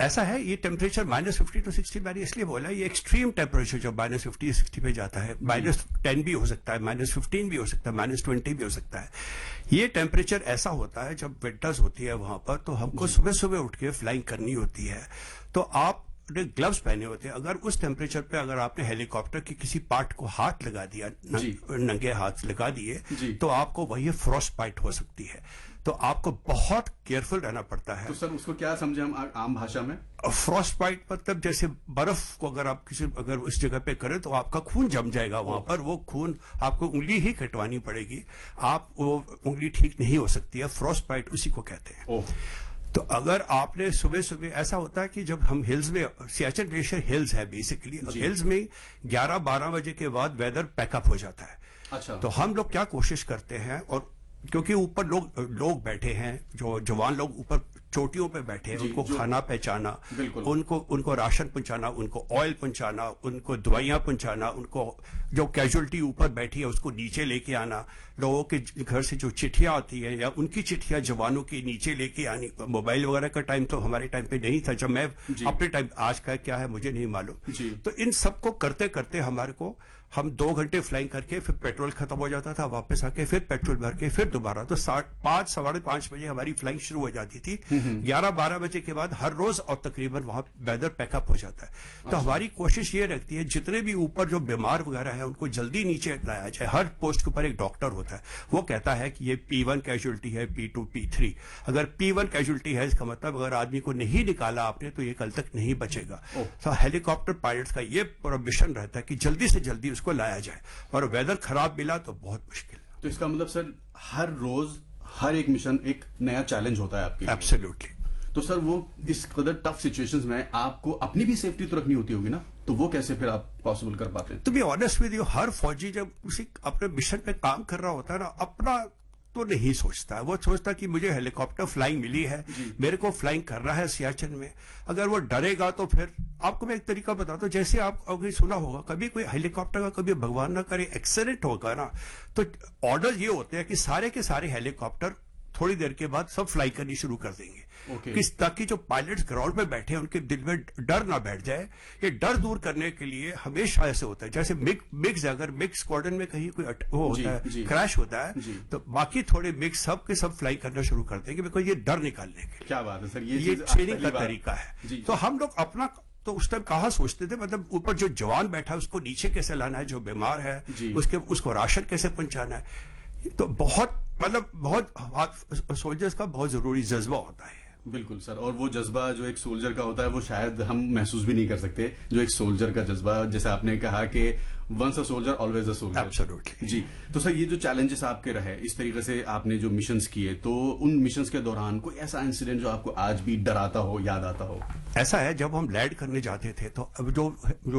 ऐसा है, ये टेम्परेचर -50 to 60 मैंने इसलिए बोला, ये एक्सट्रीम टेम्परेचर जब -50 60 पे जाता है, -10 भी हो सकता है, -15 भी हो सकता है, -20 भी हो सकता है। ये टेम्परेचर ऐसा होता है जब विंटर्स होती है वहां पर, तो हमको सुबह सुबह उठ के फ्लाइंग करनी होती है, तो आप ग्लव्स पहने होते हैं। अगर उस टेम्परेचर पे अगर आपने हेलीकॉप्टर के किसी पार्ट को हाथ लगा दिया, नंगे हाथ लगा दिए, तो आपको वही फ्रॉस्ट बाइट हो सकती है। तो आपको बहुत केयरफुल रहना पड़ता है। तो सर उसको क्या समझे हम आम भाषा में? फ्रॉस्ट बाइट मतलब जैसे बर्फ को अगर आप अगर उस जगह पे करें तो आपका खून जम जाएगा वहां पर, वो खून आपको उंगली ही कटवानी पड़ेगी, आप वो उंगली ठीक नहीं हो सकती है। फ्रॉस्ट बाइट उसी को कहते हैं। तो अगर आपने सुबह सुबह, ऐसा होता है कि जब हम हिल्स में, सियाचिन ग्लेशियर हिल्स है बेसिकली, हिल्स में 11-12 बजे के बाद वेदर पैकअप हो जाता है। अच्छा। तो हम लोग क्या कोशिश करते हैं, और क्योंकि ऊपर लोग बैठे हैं, जो जवान लोग ऊपर चोटियों पे बैठे हैं, उनको खाना पहुंचाना, उनको राशन पहुंचाना, उनको ऑयल पहुंचाना, उनको दवाइयां पहुंचाना, उनको जो कैजुअलिटी ऊपर बैठी है उसको नीचे लेके आना, लोगों के घर से जो चिट्ठियां आती है या उनकी चिट्ठियां जवानों के नीचे लेके आनी। मोबाइल वगैरह का टाइम तो हमारे टाइम पे नहीं था, जब मैं अपने टाइम, आज का क्या है मुझे नहीं मालूम। तो इन सबको करते करते हमारे को, हम 2 घंटे फ्लाइंग करके फिर पेट्रोल खत्म हो जाता था, वापस आके फिर पेट्रोल भर के फिर दोबारा, तो 5, 5:30 बजे हमारी फ्लाइंग शुरू हो जाती थी। 11-12 बजे के बाद हर रोज और तकरीबन वहां वेदर पैकअप हो जाता है। तो हमारी कोशिश ये रहती है जितने भी ऊपर जो बीमार वगैरह है उनको जल्दी नीचे लाया जाए। हर पोस्ट के ऊपर एक डॉक्टर होता है, वो कहता है कि ये P1 कैजुअलिटी है, P2, P3। अगर P1 कैजुअलिटी है, इसका मतलब अगर आदमी को नहीं निकाला आपने तो ये कल तक नहीं बचेगा। तो हेलीकॉप्टर पायलट्स का ये पूरा मिशन रहता है कि जल्दी से जल्दी को लाया जाए, और वेदर खराब मिला तो बहुत मुश्किल। तो इसका मतलब सर हर रोज हर एक मिशन एक नया चैलेंज होता है आपके लिए? एब्सोल्युटली। तो सर वो इस कदर टफ सिचुएशंस में आपको अपनी भी सेफ्टी तो रखनी होती होगी ना, तो वो कैसे फिर आप पॉसिबल कर पाते हैं? To be honest with you, हर फौजी जब उसी अपने मिशन पे काम कर रहा होता है ना, अपना तो नहीं सोचता है। वो सोचता कि मुझे हेलीकॉप्टर फ्लाइंग मिली है, मेरे को फ्लाइंग करना है सियाचिन में। अगर वो डरेगा तो फिर, आपको मैं एक तरीका बताता हूँ, जैसे आप अगर सुना होगा कभी कोई हेलीकॉप्टर का कभी भगवान ना करे एक्सीडेंट होगा ना, तो ऑर्डर ये होते हैं कि सारे के सारे हेलीकॉप्टर थोड़ी देर के बाद सब फ्लाई करनी शुरू कर देंगे। ताकि जो पायलट्स ग्राउंड में बैठे हैं उनके दिल में डर ना बैठ जाए। ये डर दूर करने के लिए हमेशा ऐसे होता है, जैसे मिक्स अगर मिक्स स्क्वाड्रन में कहीं कोई वो होता है, क्रैश होता है, तो बाकी थोड़े मिक्स सब के सब फ्लाई करना शुरू कर देंगे, बिकॉज ये डर निकालने के लिए। क्या बात है सर, ये ट्रेनिंग का तरीका है। तो हम लोग अपना तो उस टाइम कहाँ सोचते थे, मतलब ऊपर जो जवान बैठा है उसको नीचे कैसे लाना है, जो बीमार है उसको राशन कैसे पहुंचाना है। तो बहुत सोल्जर्स का बहुत जरूरी जज्बा होता है। बिल्कुल सर, और वो जज्बा जो एक सोल्जर का होता है वो शायद हम महसूस भी नहीं कर सकते, जो एक सोल्जर का जज्बा, जैसे आपने कहा कि once a soldier always a soldier. Absolutely जी। तो सर ये जो चैलेंजेस आपके रहे, इस तरीके से आपने जो मिशंस किए, तो उन मिशंस के दौरान कोई ऐसा इंसिडेंट जो आपको आज भी डराता हो, याद आता हो? ऐसा है, जब हम लैंड करने जाते थे तो अब जो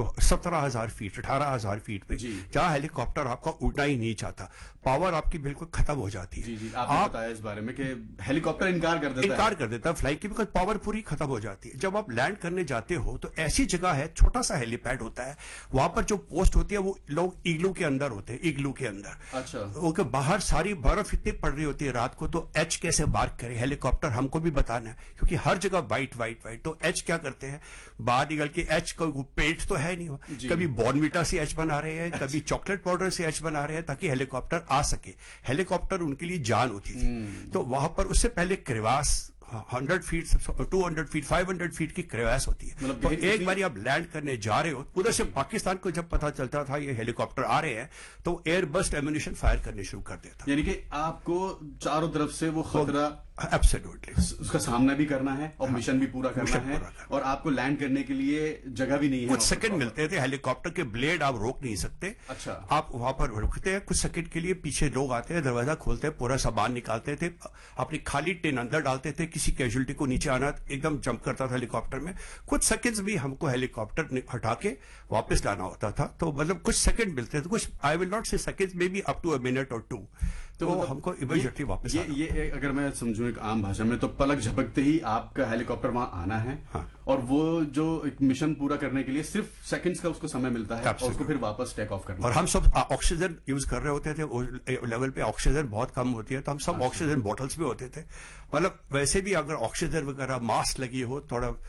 17,000 फीट 18,000 फीट पे जहाँ हेलीकॉप्टर आपका उड़ना ही नहीं चाहता, पावर आपकी बिल्कुल खत्म हो जाती है। जी, आपने बताया इस बारे में कि हेलीकॉप्टर इनकार कर देता है फ्लाइट की, बिकॉज पावर पूरी खत्म हो जाती है। जब आप लैंड करने जाते हो तो ऐसी जगह है, छोटा सा हेलीपैड होता है, वहां पर जो पोस्ट होती है वो लोग इग्लू के अंदर होते हैं, इग्लू के अंदर। अच्छा। ओके, बाहर सारी बर्फ इतनी पड़ रही होती है रात को, तो एच कैसे मार्क करे हेलीकॉप्टर, हमको भी बताना है, क्योंकि हर जगह व्हाइट व्हाइट व्हाइट। तो एच क्या करते हैं, बाहर निकल के एच को पेंट तो है नहीं, कभी बॉर्नविटा से एच बना रहे हैं, कभी चॉकलेट पाउडर से एच बना रहे हैं, ताकि हेलीकॉप्टर आ सके। हेलीकॉप्टर उनके लिए जान होती थी। तो वहां पर उससे पहले क्रेवास 100 फीट 200 फीट 500 फीट की क्रेवास होती है। मतलब तो एक बार आप लैंड करने जा रहे हो, पूरे से पाकिस्तान को जब पता चलता था ये हेलीकॉप्टर आ रहे हैं, तो एयर बस्ट एम्यूनिशन फायर करने शुरू कर देता। यानी कि आपको चारों तरफ से वो खतरा एब्सोल्युटली उसका सामना भी करना है और मिशन भी पूरा करना है, और आपको लैंड करने के लिए जगह भी नहीं है। कुछ सेकंड मिलते थे, हेलीकॉप्टर के ब्लेड आप रोक नहीं सकते। अच्छा। आप वहां पर रुकते हैं कुछ सेकंड के लिए, पीछे लोग आते हैं, दरवाजा खोलते हैं, पूरा सामान निकालते थे, अपनी खाली टिन अंदर डालते थे, किसी कैजुअलिटी को नीचे आना एकदम जंप करता था हेलीकॉप्टर में। कुछ सेकंड्स भी हमको हेलीकॉप्टर हटा के वापस लाना होता था। तो मतलब कुछ सेकंड मिलते थे, कुछ आई विल नॉट से seconds, may be up to a minute और 2, तो मतलब हमको इमीडिएटली वापस ये अगर मैं समझूं एक आम भाषा में, तो पलक झपकते ही आपका हेलीकॉप्टर वहां आना है। हाँ। और वो जो एक मिशन पूरा करने के लिए सिर्फ सेकंड्स का उसको समय मिलता है, और उसको फिर वापस टेक ऑफ करना। और हम सब ऑक्सीजन यूज कर रहे होते थे, उस लेवल पे ऑक्सीजन बहुत कम होती है, तो हम सब ऑक्सीजन बॉटल्स में होते थे। मतलब वैसे भी अगर ऑक्सीजन वगैरह मास्क लगी हो, थोड़ा